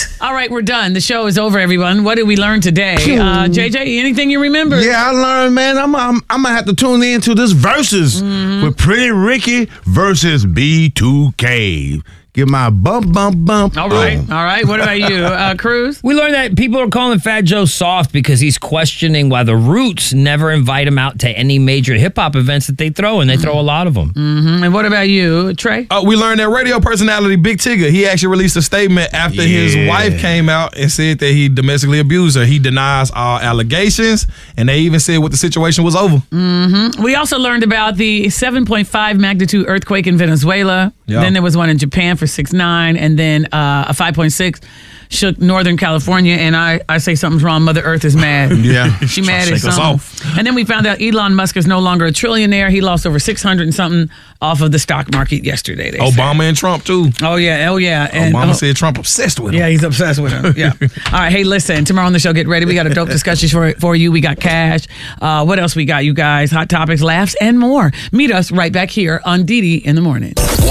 All right, we're done. The show is over, everyone. What did we learn today? JJ, anything you remember? Yeah, I learned, man. I'm gonna have to tune into this Versus with Pretty Ricky versus B2K. Give my bump. All right. What about you, Cruz? We learned that people are calling Fat Joe soft because he's questioning why the Roots never invite him out to any major hip-hop events that they throw, and they throw a lot of them. Mm-hmm. And what about you, Trey? We learned that radio personality Big Tigger, he actually released a statement after his wife came out and said that he domestically abused her. He denies all allegations, and they even said what the situation was over. Mm-hmm. We also learned about the 7.5 magnitude earthquake in Venezuela. Yeah. Then there was one in Japan for 6.9, and then a 5.6 shook Northern California. And I say something's wrong. Mother Earth is mad. Yeah. She mad Shake at us something. off. And then we found out Elon Musk is no longer a trillionaire. He lost over 600 and something off of the stock market yesterday. Obama and Trump, too. Oh, yeah. And Obama said Trump obsessed with him. Yeah, he's obsessed with him. Yeah. All right. Hey, listen, tomorrow on the show, get ready. We got a dope discussion for you. We got cash. What else we got, you guys? Hot topics, laughs, and more. Meet us right back here on Didi in the Morning.